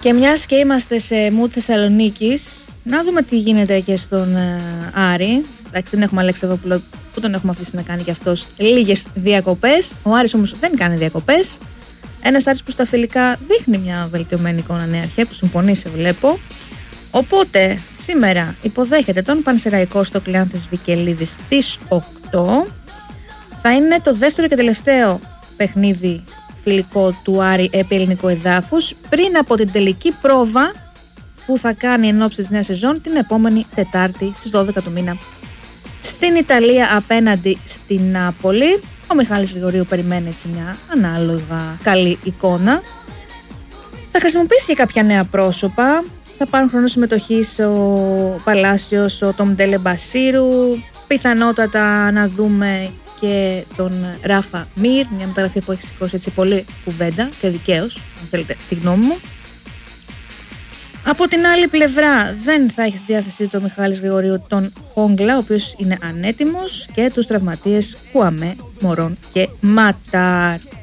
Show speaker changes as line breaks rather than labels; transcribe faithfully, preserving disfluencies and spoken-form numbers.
Και μιας και είμαστε σε mood Θεσσαλονίκης, να δούμε τι γίνεται και στον ε, Άρη. Εντάξει, δεν έχουμε Αλεξανδρόπουλο που τον έχουμε αφήσει να κάνει και αυτός λίγες διακοπές. Ο Άρης όμως δεν κάνει διακοπές. Ένας Άρης που στα φιλικά δείχνει μια βελτιωμένη εικόνα, ναι, αρχαία που συμφωνεί, σε βλέπω. Οπότε σήμερα υποδέχεται τον Πανσεραϊκό στο Κλεάνθης Βικελίδης στις οκτώ. Θα είναι το δεύτερο και τελευταίο παιχνίδι φιλικό του Άρη επί ελληνικού εδάφους πριν από την τελική πρόβα που θα κάνει εν ώψη της νέας σεζόν την επόμενη Τετάρτη στις δώδεκα του μήνα στην Ιταλία απέναντι στην Νάπολη. Ο Μιχάλης Γρηγορίου περιμένει έτσι μια ανάλογα καλή εικόνα. Θα χρησιμοποιήσει και κάποια νέα πρόσωπα. Θα πάρουν χρόνο συμμετοχής ο Παλάσιος, ο Τομντέλε Μπασίρου. Πιθανότατα να δούμε και τον Ράφα Μιρ, μια μεταγραφή που έχει σηκώσει έτσι πολύ κουβέντα και δικαίως, αν θέλετε τη γνώμη μου. Από την άλλη πλευρά δεν θα έχει στη διάθεση το Μιχάλης Γρηγορίου τον Χόγκλα, ο οποίος είναι ανέτοιμος, και τους τραυματίες Κουαμέ, Μωρόν και Μάταρ.